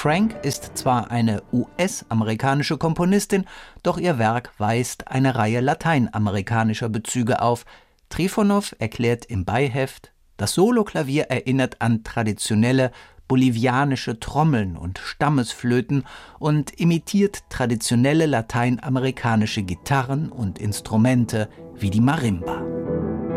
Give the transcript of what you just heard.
Frank ist zwar eine US-amerikanische Komponistin, doch ihr Werk weist eine Reihe lateinamerikanischer Bezüge auf. Trifonow erklärt im Beiheft, das Soloklavier erinnert an traditionelle bolivianische Trommeln und Stammesflöten und imitiert traditionelle lateinamerikanische Gitarren und Instrumente wie die Marimba.